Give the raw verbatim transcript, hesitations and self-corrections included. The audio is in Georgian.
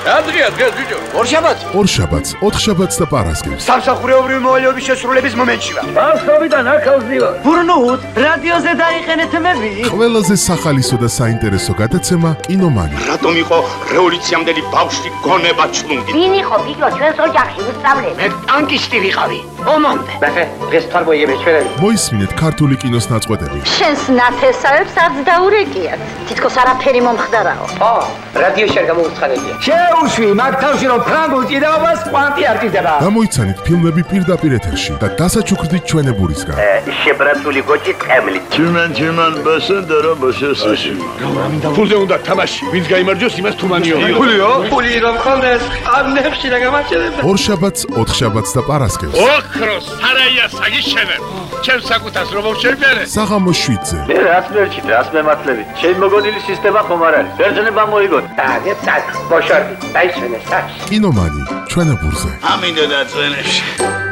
ადრია დღეს ბიჭო. ორშაბათს. ორშაბათს, ოთხშაბათს და პარასკევს. სამსახურეობრივი მოვალეობის შესრულების მომენტში ვარ. ბავშვობიდან აქავს ვიყავ. ბურნუთ, რადიოზე დაიყენეთ მები. ყველაზე სახალისო და საინტერესო გადაცემა კინომანი. რატომ იყო რევოლუციამდელი ბავშვი გონება ჩლუნგი? ვინ იყო ბიჭო ჩვენს ოჯახში უსწავლე? მე ტანკისტი ვიყავი. ომამდე. ნახე, დღეს თარგმნიები ჩვენები. მოისმინეთ ქართული კინოს ნაწყვეტები. შენს ნათესავებს არც დაურეკიათ. თითქოს არაფერი მომხდარაო. ო, რადიოში არ გამოვუცხადებია. შეუშვი მაგ თავში რომ ფრანგულ ჭიდაობას კვანტი არ ჭიდება. გამოიცანით ფილმები პირდაპირ ეთერში და დასაჩუქრდით ჩვენებურისგან. შებრაცული გოჭი ტყემლი. Tümen tümen basın dara basıyorsun. ფულზე უნდა თამაში. ვინც გაიმარჯვოს, იმას თუმანიო. ფულიო? ფული რომ ხონდეს, ამ ნეხში რა გამაჩერება. ორშაბათს, ოთხშაბათს და პარასკევს. ოქროს სარაია საგიშენებ. ჩემს საკუთას რომ მოვშერბერე. საღამოს შვიდზე. Ne rasmerçi, rasmematlები. შენ მოგონილი სისტემა ხომ არ არის? ბერძნება მოიგონ. დაგეთ საკ, ბოშორდი, დაიჩვენე საკ. კინომანი ჩვენებურზე. ამინდა და წვენებში.